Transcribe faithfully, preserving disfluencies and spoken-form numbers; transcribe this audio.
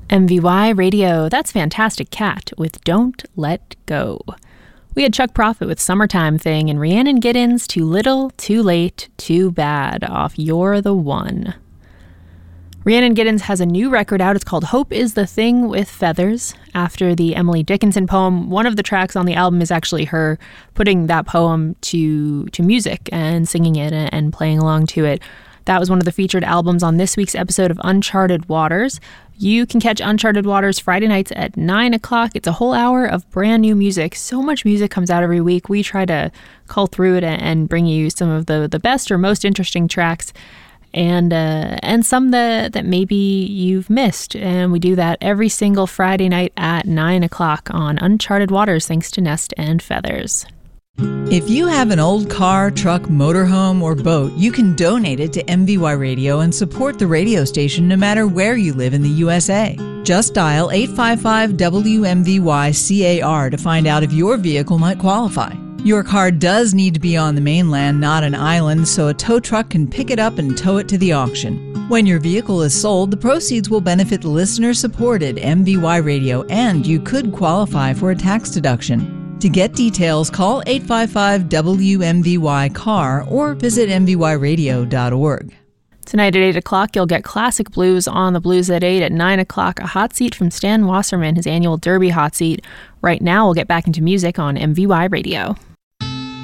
M V Y Radio, that's Fantastic Cat with Don't Let Go. We had Chuck Prophet with Summertime Thing and Rhiannon Giddens, Too Little, Too Late, Too Bad off You're the One. Rhiannon Giddens has a new record out. It's called Hope is the Thing with Feathers. After the Emily Dickinson poem, one of the tracks on the album is actually her putting that poem to, to music and singing it and playing along to it. That was one of the featured albums on this week's episode of Uncharted Waters. You can catch Uncharted Waters Friday nights at nine o'clock. It's a whole hour of brand new music. So much music comes out every week. We try to cull through it and bring you some of the, the best or most interesting tracks and uh, and some that, that maybe you've missed. And we do that every single Friday night at nine o'clock on Uncharted Waters, thanks to Nest and Feathers. If you have an old car, truck, motorhome, or boat, you can donate it to M V Y Radio and support the radio station no matter where you live in the U S A. Just dial eight five five W M V Y C A R to find out if your vehicle might qualify. Your car does need to be on the mainland, not an island, so a tow truck can pick it up and tow it to the auction. When your vehicle is sold, the proceeds will benefit listener-supported M V Y Radio, and you could qualify for a tax deduction. To get details, call eight five five W M V Y C A R or visit M V Y radio dot org. Tonight at eight o'clock, you'll get Classic Blues on the Blues at eight. At nine o'clock, a hot seat from Stan Wasserman, his annual Derby hot seat. Right now, we'll get back into music on M V Y Radio.